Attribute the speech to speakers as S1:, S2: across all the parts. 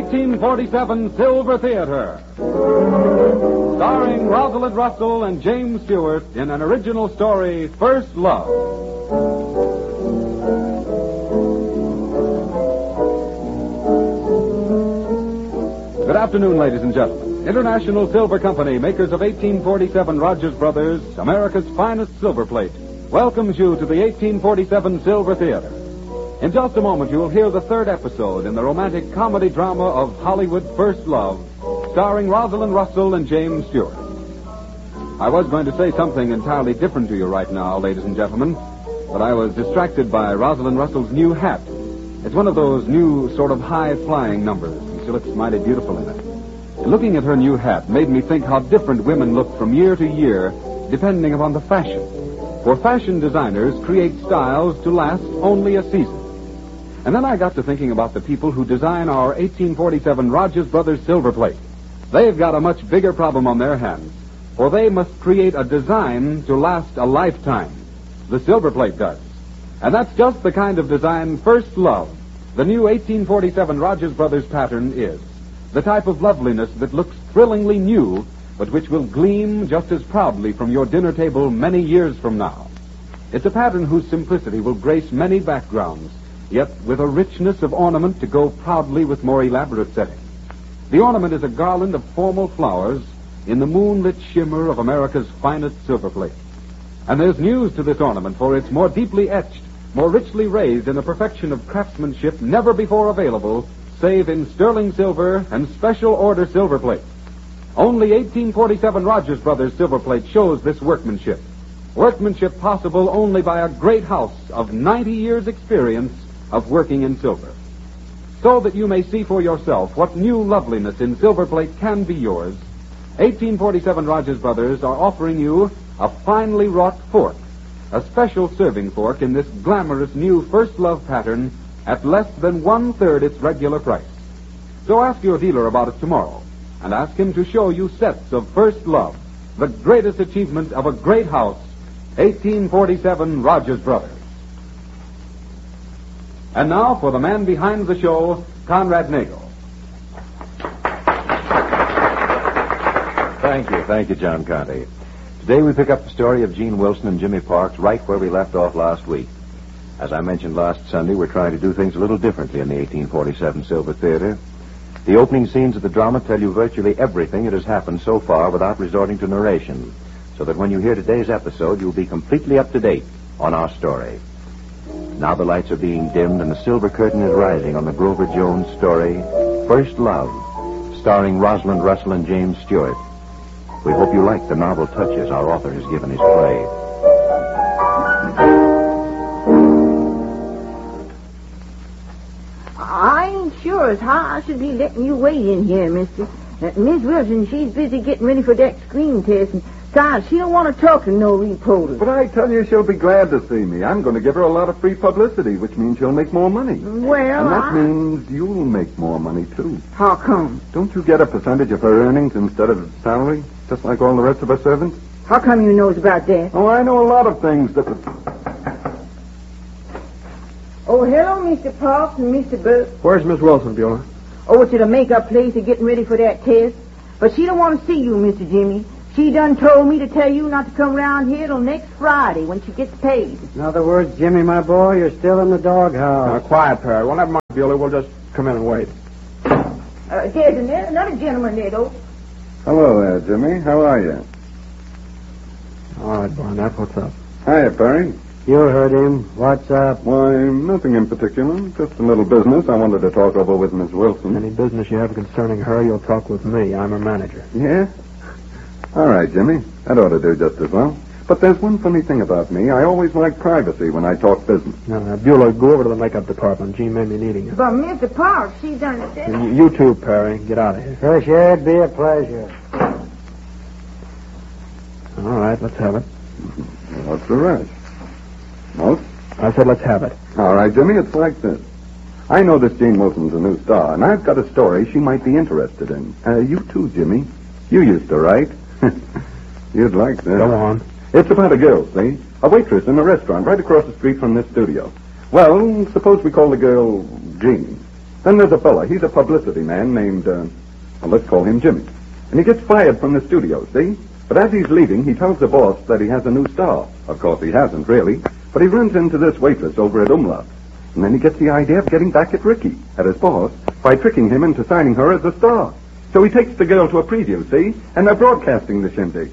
S1: 1847 Silver Theater. Starring Rosalind Russell and James Stewart in an original story, First Love. Good afternoon, ladies and gentlemen. International Silver Company, makers of 1847 Rogers Brothers, America's finest silver plate, welcomes you to the 1847 Silver Theater. In just a moment, you will hear the third episode in the romantic comedy drama of Hollywood First Love, starring Rosalind Russell and James Stewart. I was going to say something entirely different to you right now, ladies and gentlemen, but I was distracted by Rosalind Russell's new hat. It's one of those new sort of high-flying numbers, and she looks mighty beautiful in it. And looking at her new hat made me think how different women look from year to year, depending upon the fashion. For fashion designers create styles to last only a season. And then I got to thinking about the people who design our 1847 Rogers Brothers silver plate. They've got a much bigger problem on their hands, for they must create a design to last a lifetime. The silver plate does. And that's just the kind of design First Love, the new 1847 Rogers Brothers pattern, is. The type of loveliness that looks thrillingly new, but which will gleam just as proudly from your dinner table many years from now. It's a pattern whose simplicity will grace many backgrounds, yet with a richness of ornament to go proudly with more elaborate settings. The ornament is a garland of formal flowers in the moonlit shimmer of America's finest silver plate. And there's news to this ornament, for it's more deeply etched, more richly raised in a perfection of craftsmanship never before available, save in sterling silver and special order silver plate. Only 1847 Rogers Brothers silver plate shows this workmanship. Workmanship possible only by a great house of 90 years' experience of working in silver. So that you may see for yourself what new loveliness in silver plate can be yours, 1847 Rogers Brothers are offering you a finely wrought fork, a special serving fork in this glamorous new First Love pattern at less than 1/3 its regular price. So ask your dealer about it tomorrow, and ask him to show you sets of First Love, the greatest achievement of a great house, 1847 Rogers Brothers. And now for the man behind the show, Conrad Nagel.
S2: Thank you, John Conte. Today we pick up the story of Gene Wilson and Jimmy Parks right where we left off last week. As I mentioned last Sunday, we're trying to do things a little differently in the 1847 Silver Theater. The opening scenes of the drama tell you virtually everything that has happened so far without resorting to narration, so that when you hear today's episode, you'll be completely up to date on our story. Now the lights are being dimmed and the silver curtain is rising on the Grover Jones story, First Love, starring Rosalind Russell and James Stewart. We hope you like the novel touches our author has given his play.
S3: I ain't sure as how I should be letting you wait in here, mister. Miss Wilson, she's busy getting ready for that screen test, and besides, she don't want to talk to no reporters.
S4: But I tell you, she'll be glad to see me. I'm going to give her a lot of free publicity, which means she'll make more money.
S3: Well,
S4: and that means you'll make more money, too.
S3: How come?
S4: Don't you get a percentage of her earnings instead of salary, just like all the rest of her servants?
S3: How come you knows about that?
S4: Oh, I know a lot of things that...
S3: Oh, hello, Mr. Parks and Mr. Burke.
S5: Where's Miss Wilson, Beulah?
S3: Over to the makeup place of getting ready for that test. But she don't want to see you, Mr. Jimmy. She done told me to tell you not to come around here till next Friday when she gets paid.
S5: In other words, Jimmy, my boy, you're still in the doghouse.
S6: Quiet, Perry. Well, never mind, Beulah. We'll just come in and wait.
S3: There's another gentleman there, though.
S4: Hello there, Jimmy. How are you?
S6: All right, Barnett, what's up?
S4: Hiya, Perry.
S5: You heard him. What's up?
S4: Why, nothing in particular. Just a little business I wanted to talk over with Miss Wilson.
S6: Any business you have concerning her, you'll talk with me. I'm her manager.
S4: Yeah? All right, Jimmy. That ought to do just as well. But there's one funny thing about me. I always like privacy when I talk business.
S6: Now, Beulah, go over to the makeup department. Jean may be needing you.
S3: But Mr. Parks, she done it.
S6: And you too, Perry. Get out of here.
S5: Sure, it'd be a pleasure.
S6: All right, let's have it.
S4: What's the rush? What?
S6: I said let's have it.
S4: All right, Jimmy, it's like this. I know this Jane Wilson's a new star, and I've got a story she might be interested in. You too, Jimmy. You used to write. You'd like this.
S6: Go on.
S4: It's about a girl, see? A waitress in a restaurant right across the street from this studio. Well, suppose we call the girl Jean. Then there's a fella. He's a publicity man named, let's call him Jimmy. And he gets fired from the studio, see? But as he's leaving, he tells the boss that he has a new star. Of course, he hasn't, really. But he runs into this waitress over at Umlaut. And then he gets the idea of getting back at Ricky, at his boss, by tricking him into signing her as a star. So he takes the girl to a preview, see? And they're broadcasting the shindig.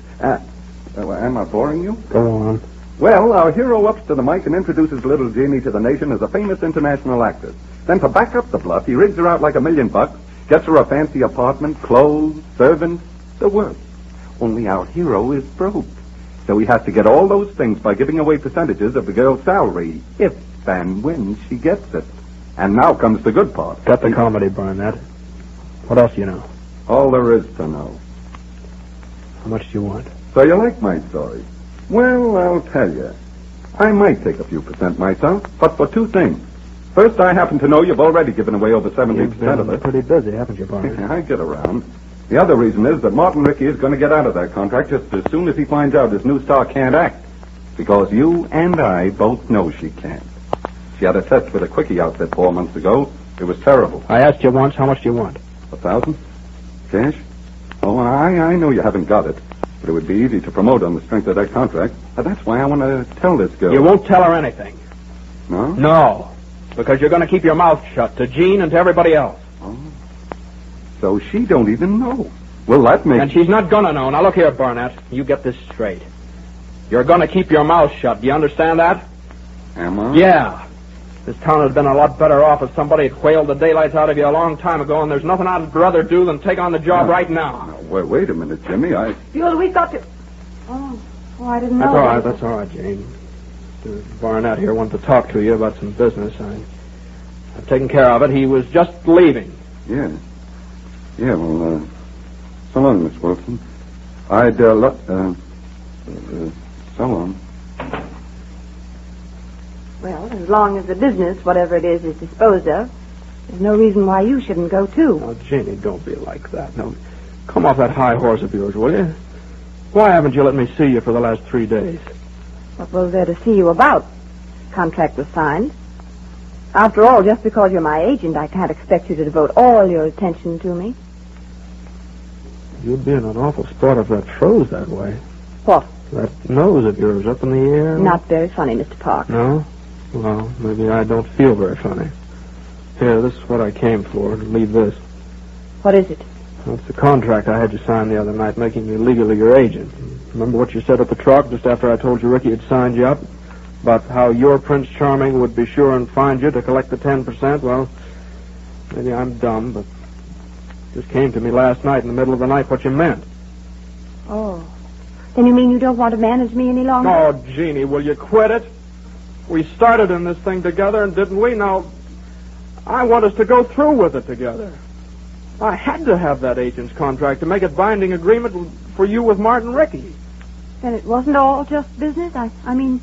S4: Am I boring you?
S6: Go on.
S4: Well, our hero ups to the mic and introduces little Jeannie to the nation as a famous international actress. Then to back up the bluff, he rigs her out like $1 million, gets her a fancy apartment, clothes, servants, the works. Only our hero is broke. So he has to get all those things by giving away percentages of the girl's salary, if and when she gets it. And now comes the good part.
S6: Got the comedy, Barnett. What else do you know?
S4: All there is to know.
S6: How much do you want?
S4: So you like my story? Well, I'll tell you. I might take a few percent myself, but for two things. First, I happen to know you've already given away over 70%
S6: You've
S4: of
S6: been
S4: it.
S6: pretty busy, haven't you, Barnett?
S4: I get around. The other reason is that Martin Rickey is going to get out of that contract just as soon as he finds out his new star can't act. Because you and I both know she can't. She had a test with a quickie outfit 4 months ago. It was terrible.
S6: I asked you once, how much do you want?
S4: 1,000? Cash? Oh, I know you haven't got it. But it would be easy to promote on the strength of that contract. That's why I want to tell this girl.
S6: You won't tell her anything.
S4: No?
S6: No. Because you're going to keep your mouth shut to Jean and to everybody else.
S4: Oh. So she don't even know. Well, that makes...
S6: And she's not going to know. Now, look here, Barnett. You get this straight. You're going to keep your mouth shut. Do you understand that?
S4: Am I?
S6: Yeah. This town has been a lot better off if somebody had whaled the daylights out of you a long time ago, and there's nothing I'd rather do than take on the job right now.
S4: No, wait a minute, Jimmy.
S3: Buell, we've got to... Oh, I didn't know.
S6: That's all right, Jane. Mr. Barnett here wanted to talk to you about some business. I've taken care of it. He was just leaving.
S4: Yeah. Yeah, well, so long, Miss Wilson. So long.
S3: Well, as long as the business, whatever it is disposed of, there's no reason why you shouldn't go, too.
S6: Now, Janie, don't be like that. Now, come off that high horse of yours, will you? Why haven't you let me see you for the last 3 days?
S3: What was there to see you about? Contract was signed. After all, just because you're my agent, I can't expect you to devote all your attention to me.
S6: You'd be in an awful spot if that froze that way.
S3: What?
S6: That nose of yours up in the air.
S3: Not very funny, Mr. Park.
S6: No? Well, maybe I don't feel very funny. Here, this is what I came for. Leave this.
S3: What is it?
S6: Well, it's the contract I had you sign the other night, making me legally your agent. Remember what you said at the truck just after I told you Ricky had signed you up? About how your Prince Charming would be sure and find you to collect the 10%? Well, maybe I'm dumb, but it just came to me last night in the middle of the night what you meant.
S3: Oh. Then you mean you don't want to manage me any longer?
S6: Oh, Jeannie, will you quit it? We started in this thing together, and didn't we? Now, I want us to go through with it together. I had to have that agent's contract to make it binding agreement for you with Martin Rickey.
S3: Then it wasn't all just business? I mean,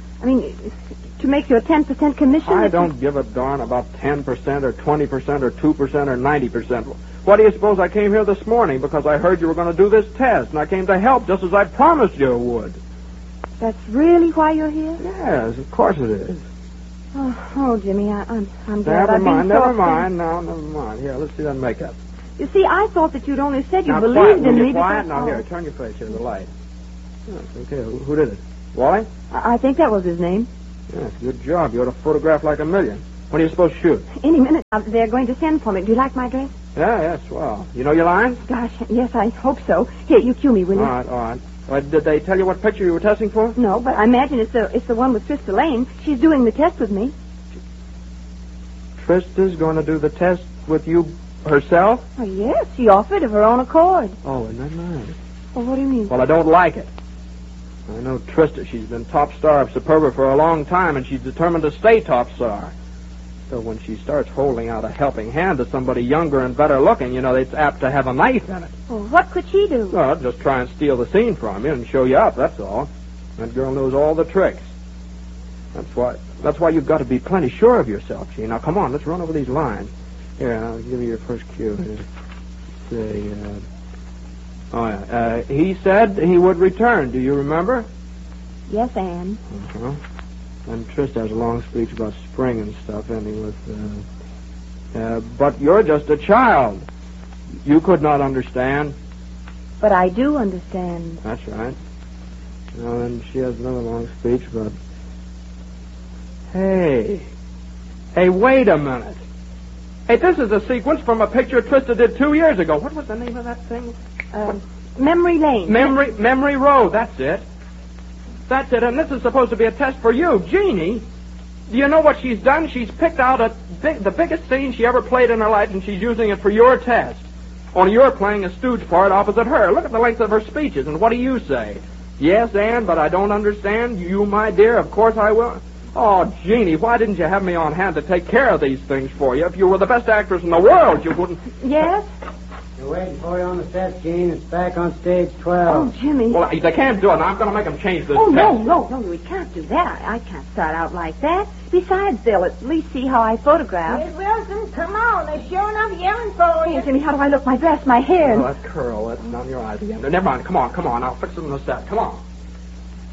S3: to make you a 10% commission?
S6: I don't give a darn about 10% or 20% or 2% or 90%. Why do you suppose I came here this morning? Because I heard you were going to do this test, and I came to help just as I promised you would.
S3: That's really why you're here?
S6: Yes, of course it is.
S3: Oh, Jimmy, I'm glad I've been
S6: Never mind. Now, never mind. Here, let's see that makeup.
S3: You see, I thought that you'd only said you
S6: now,
S3: believed
S6: quiet,
S3: in me.
S6: Quiet. Now, here, turn your face here to the light. Yes, okay, who did it? Wally?
S3: I think that was his name.
S6: Yes, good job. You ought to photograph like a million. When are you supposed to shoot?
S3: Any minute. They're going to send for me. Do you like my dress?
S6: Yeah, swell. You know your lines?
S3: Gosh, yes, I hope so. Here, you cue me, will you?
S6: All right. Well, did they tell you what picture you were testing for?
S3: No, but I imagine it's the one with Trista Lane. She's doing the test with me.
S6: Trista's going to do the test with you herself?
S3: Oh, yes, she offered of her own accord.
S6: Oh, isn't that nice?
S3: Well, what do you mean?
S6: Well, I don't like it. I know Trista. She's been top star of Superba for a long time, and she's determined to stay top star. So when she starts holding out a helping hand to somebody younger and better looking, it's apt to have a knife in it.
S3: Well, what could she do?
S6: Well, just try and steal the scene from you and show you up, that's all. That girl knows all the tricks. That's why you've got to be plenty sure of yourself, Gene. Now, come on, let's run over these lines. Here, I'll give you your first cue. He said he would return. Do you remember?
S3: Yes, Anne.
S6: Uh-huh. And Trista has a long speech about spring and stuff, ending with, But you're just a child. You could not understand.
S3: But I do understand.
S6: That's right. Now then, she has another long speech, but... Hey, wait a minute. Hey, this is a sequence from a picture Trista did 2 years ago. What was the name of that thing?
S3: Memory Lane.
S6: Memory Road, that's it. That's it, and this is supposed to be a test for you. Jeannie, do you know what she's done? She's picked out the biggest scene she ever played in her life, and she's using it for your test. Only you're playing a stooge part opposite her. Look at the length of her speeches, and what do you say? Yes, Anne, but I don't understand. You, my dear, of course I will. Oh, Jeannie, why didn't you have me on hand to take care of these things for you? If you were the best actress in the world, you wouldn't...
S3: Yes?
S5: They're waiting for you on the set, Gene. It's back on stage 12.
S3: Oh, Jimmy.
S6: Well, they can't do it. I'm going to make them change this
S3: Oh,
S6: test.
S3: no, we can't do that. I can't start out like that. Besides, they'll at least see how I photograph.
S7: Miss Wilson, come on. They're sure enough yelling for you.
S3: Hey, Jimmy, how do I look? My dress, my hair.
S6: Oh, that curl, that's down your eyes again. Never mind. Come on. I'll fix it in the set. Come on.